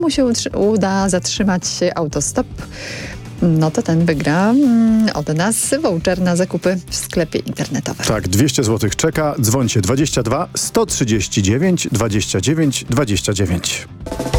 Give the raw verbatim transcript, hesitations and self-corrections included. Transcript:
mu się uda zatrzymać autostop, no to ten wygra mm, od nas voucher na zakupy w sklepie internetowym. Tak, dwieście złotych czeka. Dzwońcie dwadzieścia dwa sto trzydzieści dziewięć dwadzieścia dziewięć dwadzieścia dziewięć.